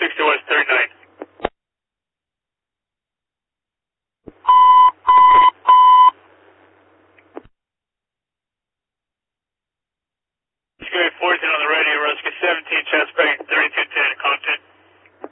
60 West 39. Rescue 14 on the radio, rescue 17, chest bang, 3210.